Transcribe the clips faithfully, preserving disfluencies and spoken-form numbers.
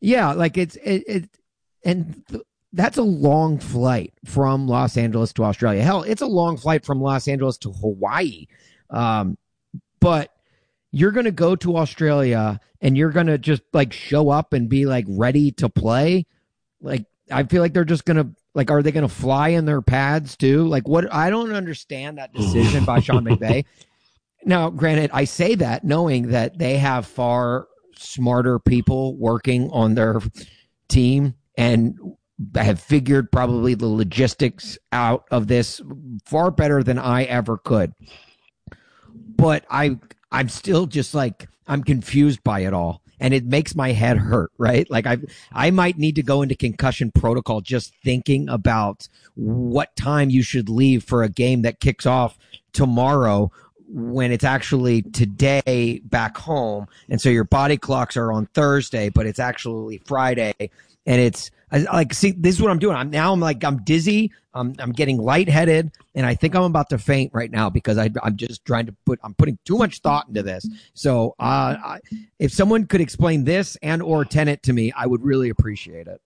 Yeah, like it's it, it and th- that's a long flight from Los Angeles to Australia. Hell, it's a long flight from Los Angeles to Hawaii. Um, but you're going to go to Australia and you're going to just like show up and be like ready to play. Like, I feel like they're just going to like, are they going to fly in their pads too? Like what? I don't understand that decision by Sean McVay. Now, granted, I say that knowing that they have far smarter people working on their team and have figured probably the logistics out of this far better than I ever could. But I, I'm still just like, I'm confused by it all. And it makes my head hurt, right? Like I, I might need to go into concussion protocol just thinking about what time you should leave for a game that kicks off tomorrow when it's actually today back home. And so your body clocks are on Thursday, but it's actually Friday. And it's I, like, see, this is what I'm doing. I'm now I'm like, I'm dizzy. I'm, I'm getting lightheaded and I think I'm about to faint right now because I, I'm just trying to put, I'm putting too much thought into this. So, uh, I, if someone could explain this and or Tenet to me, I would really appreciate it.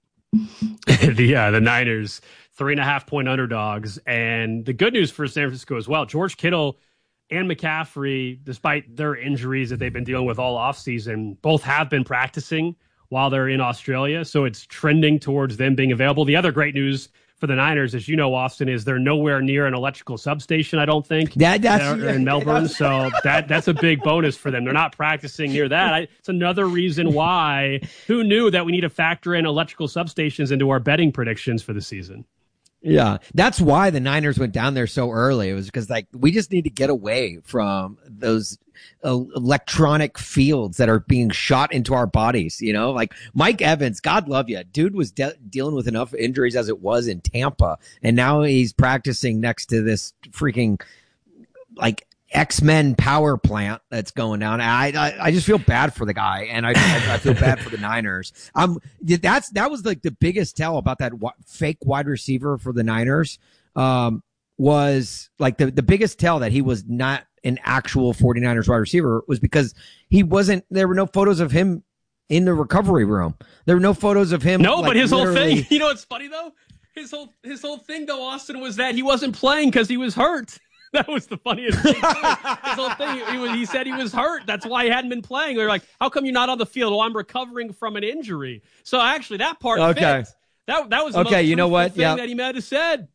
the, uh, the Niners, three and a half point underdogs. And the good news for San Francisco as well, George Kittle and McCaffrey, despite their injuries that they've been dealing with all offseason, both have been practicing while they're in Australia. So it's trending towards them being available. The other great news for the Niners, as you know, Austin, is they're nowhere near an electrical substation, I don't think, that, that's, they're in Melbourne. So that that's a big bonus for them. They're not practicing near that. I, it's another reason why, who knew that we need to factor in electrical substations into our betting predictions for the season. Yeah, that's why the Niners went down there so early. It was because like we just need to get away from those uh, electronic fields that are being shot into our bodies. You know, like Mike Evans, God love you, dude was de- dealing with enough injuries as it was in Tampa, and now he's practicing next to this freaking like X-Men power plant that's going down. I, I I just feel bad for the guy, and I I, I feel bad for the Niners. Um, that's that was like the biggest tell about that w- fake wide receiver for the Niners. Um, was like the the biggest tell that he was not an actual 49ers wide receiver was because he wasn't. There were no photos of him in the recovery room. There were no photos of him. No, like, but his literally... whole thing. You know what's funny though? His whole his whole thing though, Austin, was that he wasn't playing because he was hurt. That was the funniest thing. His whole thing, he, was, he said he was hurt. That's why he hadn't been playing. They're like, how come you're not on the field? Oh, I'm recovering from an injury. So actually, that part okay. fit. That, that was the okay, most you know what? thing yeah. that he might have said.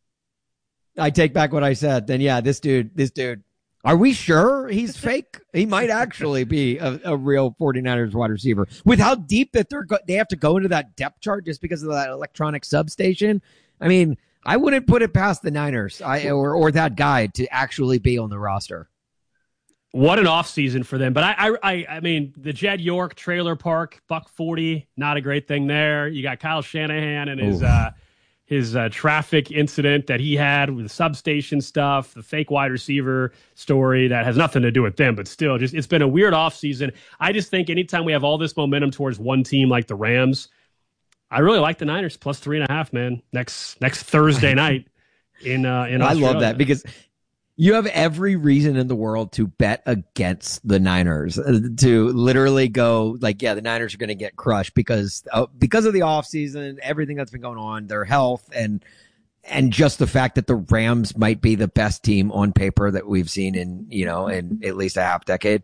I take back what I said. Then, yeah, this dude, this dude, are we sure he's fake? He might actually be a, a real 49ers wide receiver. With how deep that they're go- they have to go into that depth chart just because of that electronic substation. I mean, I wouldn't put it past the Niners I, or or that guy to actually be on the roster. What an offseason for them. But I, I I mean, the Jed York trailer park, buck forty, not a great thing there. You got Kyle Shanahan and his uh, his uh, traffic incident that he had with the substation stuff, the fake wide receiver story that has nothing to do with them, but still, just it's been a weird offseason. I just think anytime we have all this momentum towards one team like the Rams, I really like the Niners plus three and a half, man. Next next Thursday night in uh, in Australia. I love that because you have every reason in the world to bet against the Niners, uh, to literally go like, yeah, the Niners are going to get crushed because uh, because of the offseason, everything that's been going on, their health, and and just the fact that the Rams might be the best team on paper that we've seen in you know in at least a half decade.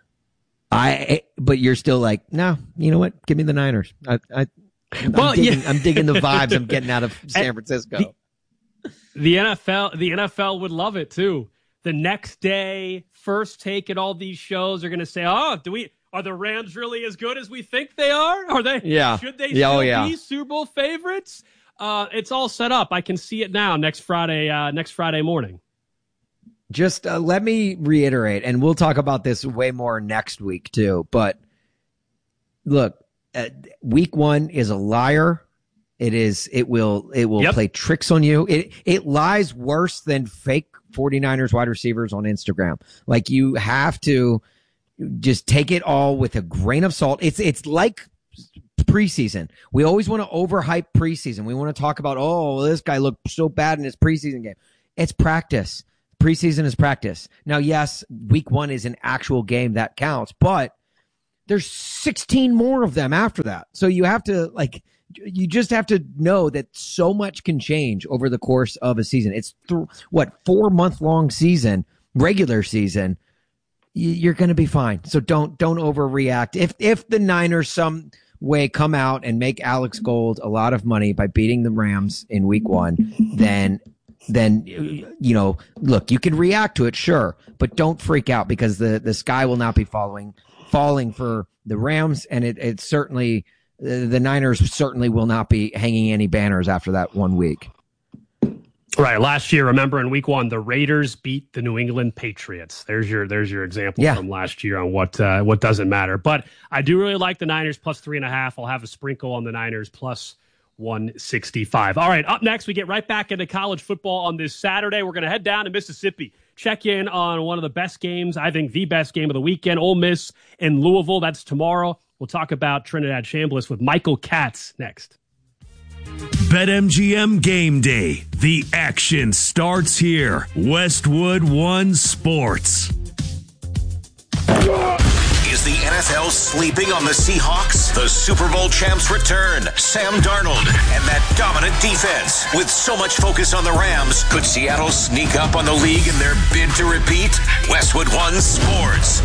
I but you're still like, no, you know what? Give me the Niners. I. I I'm, well, digging, yeah. I'm digging the vibes I'm getting out of San Francisco. The, the N F L, the N F L would love it too. The next day, first take at all these shows are going to say, "Oh, do we? Are the Rams really as good as we think they are? Are they? Yeah. Should they yeah, still oh, yeah. be Super Bowl favorites? Uh, it's all set up. I can see it now. Next Friday, uh, next Friday morning. Just uh, let me reiterate, and we'll talk about this way more next week too. But look. Uh, week one is a liar. It is, it will, it will yep. play tricks on you. It, it lies worse than fake 49ers wide receivers on Instagram. Like you have to just take it all with a grain of salt. It's, it's like preseason. We always want to overhype preseason. We want to talk about, oh, this guy looked so bad in his preseason game. It's practice. Preseason is practice. Now, yes, week one is an actual game that counts, but there's sixteen more of them after that. So you have to like, you just have to know that so much can change over the course of a season. It's th- what, four month long season, regular season. You're going to be fine. So don't, don't overreact. If, if the Niners some way come out and make Alex Gold a lot of money by beating the Rams in week one, then, then, you know, look, you can react to it, sure, but don't freak out because the, the sky will not be following, falling for the Rams. And it, it certainly, uh, the Niners certainly will not be hanging any banners after that one week. Right. Last year, remember in week one, the Raiders beat the New England Patriots. There's your there's your example yeah. from last year on what uh, what doesn't matter. But I do really like the Niners plus three and a half. I'll have a sprinkle on the Niners plus one sixty-five. All right. Up next, we get right back into college football on this Saturday. We're going to head down to Mississippi. Check in on one of the best games, I think the best game of the weekend, Ole Miss and Louisville. That's tomorrow. We'll talk about Trinidad Chambliss with Michael Katz next. BetMGM Game Day. The action starts here. Westwood One Sports. Is the N F L sleeping on the Seahawks? The Super Bowl champs return. Sam Darnold and that dominant defense. With so much focus on the Rams, could Seattle sneak up on the league in their bid to repeat? Westwood One Sports.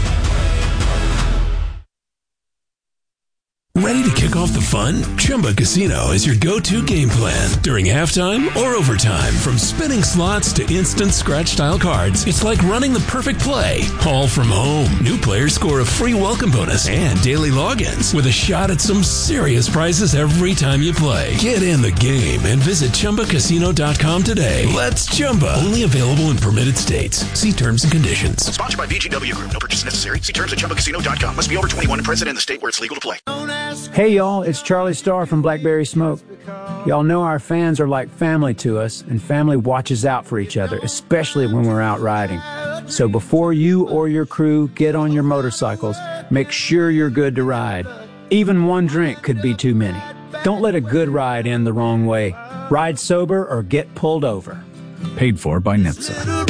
Ready to kick off the fun? Chumba Casino is your go-to game plan during halftime or overtime. From spinning slots to instant scratch-style cards, it's like running the perfect play, all from home. New players score a free welcome bonus and daily logins with a shot at some serious prizes every time you play. Get in the game and visit Chumba Casino dot com today. Let's Chumba. Only available in permitted states. See terms and conditions. Sponsored by V G W Group. No purchase necessary. See terms at Chumba Casino dot com. Must be over twenty-one and present in the state where it's legal to play. Hey y'all, it's Charlie Starr from Blackberry Smoke. Y'all know our fans are like family to us, and family watches out for each other, especially when we're out riding. So before you or your crew get on your motorcycles, make sure you're good to ride. Even one drink could be too many. Don't let a good ride end the wrong way. Ride sober or get pulled over. Paid for by N H T S A.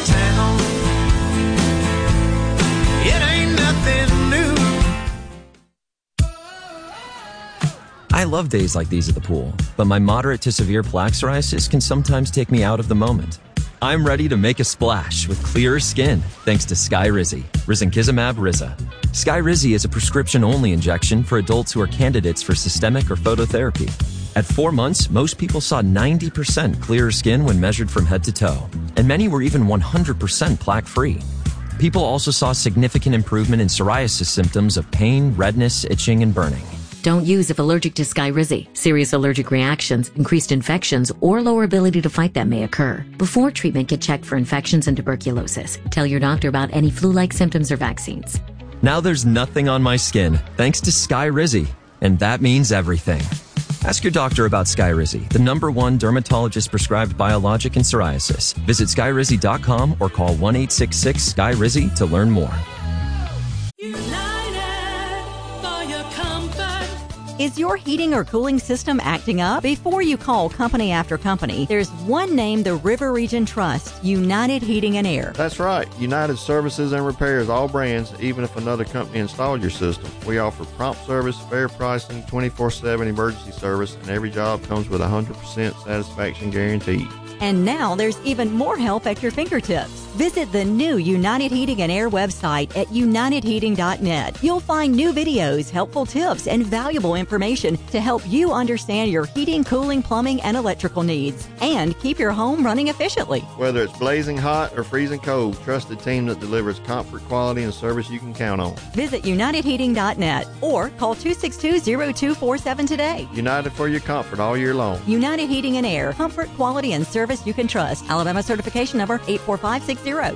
I love days like these at the pool, but my moderate to severe plaque psoriasis can sometimes take me out of the moment. I'm ready to make a splash with clearer skin thanks to Skyrizi, risankizumab Riza. Skyrizi is a prescription-only injection for adults who are candidates for systemic or phototherapy. At four months, most people saw ninety percent clearer skin when measured from head to toe, and many were even one hundred percent plaque-free. People also saw significant improvement in psoriasis symptoms of pain, redness, itching, and burning. Don't use if allergic to Skyrizi. Serious allergic reactions, increased infections, or lower ability to fight them may occur. Before treatment, get checked for infections and tuberculosis. Tell your doctor about any flu-like symptoms or vaccines. Now there's nothing on my skin thanks to Skyrizi, and that means everything. Ask your doctor about Skyrizi, the number one dermatologist-prescribed biologic in psoriasis. Visit skyrizi dot com or call one eight six six S K Y R I Z I to learn more. Is your heating or cooling system acting up? Before you call company after company, there's one name the River Region trusts, United Heating and Air. That's right. United services and repairs all brands, even if another company installed your system. We offer prompt service, fair pricing, twenty-four seven emergency service, and every job comes with a one hundred percent satisfaction guarantee. And now there's even more help at your fingertips. Visit the new United Heating and Air website at united heating dot net. You'll find new videos, helpful tips, and valuable information to help you understand your heating, cooling, plumbing, and electrical needs, and keep your home running efficiently. Whether it's blazing hot or freezing cold, trust a team that delivers comfort, quality, and service you can count on. Visit united heating dot net or call two six two, zero two four seven today. United for your comfort all year long. United Heating and Air. Comfort, quality, and service you can trust. Alabama certification number eight four five six zero.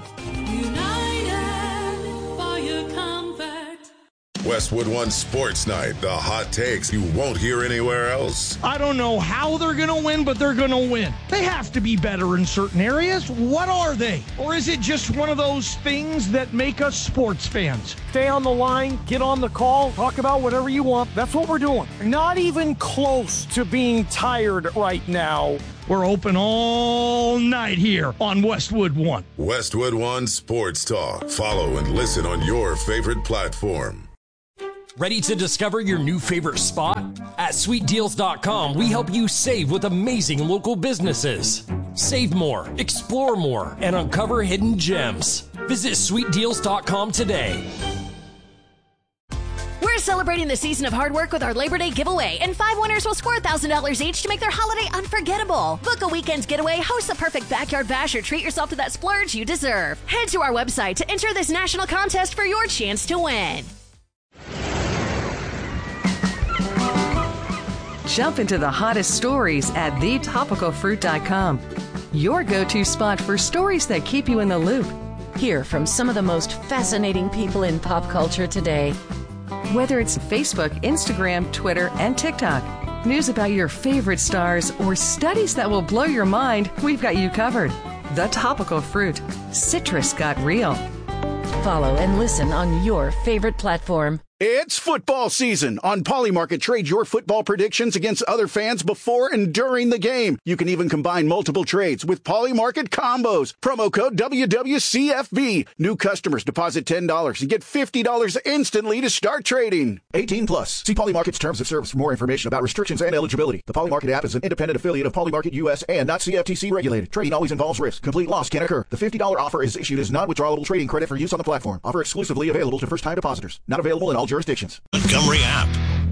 Westwood One Sports Night, the hot takes you won't hear anywhere else. I don't know how they're going to win, but they're going to win. They have to be better in certain areas. What are they? Or is it just one of those things that make us sports fans? Stay on the line, get on the call, talk about whatever you want. That's what we're doing. Not even close to being tired right now. We're open all night here on Westwood One. Westwood One Sports Talk. Follow and listen on your favorite platform. Ready to discover your new favorite spot? At sweet deals dot com, we help you save with amazing local businesses. Save more, explore more, and uncover hidden gems. Visit sweet deals dot com today. We're celebrating the season of hard work with our Labor Day giveaway, and five winners will score one thousand dollars each to make their holiday unforgettable. Book a weekend getaway, host the perfect backyard bash, or treat yourself to that splurge you deserve. Head to our website to enter this national contest for your chance to win. Jump into the hottest stories at the topical fruit dot com. Your go-to spot for stories that keep you in the loop. Hear from some of the most fascinating people in pop culture today. Whether it's Facebook, Instagram, Twitter, and TikTok, news about your favorite stars, or studies that will blow your mind, we've got you covered. The Topical Fruit. Citrus got real. Follow and listen on your favorite platform. It's football season. On Polymarket, trade your football predictions against other fans before and during the game. You can even combine multiple trades with Polymarket combos. Promo code W W C F B. New customers deposit ten dollars and get fifty dollars instantly to start trading. eighteen plus. See Polymarket's terms of service for more information about restrictions and eligibility. The Polymarket app is an independent affiliate of Polymarket U S and not C F T C regulated. Trading always involves risk. Complete loss can occur. The fifty dollars offer is issued as non-withdrawable trading credit for use on the platform. Offer exclusively available to first-time depositors. Not available in all jurisdictions. Montgomery app.